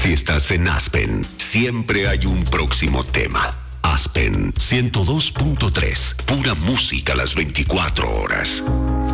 Si estás en Aspen, siempre hay un próximo tema. Aspen 102.3, pura música las 24 horas.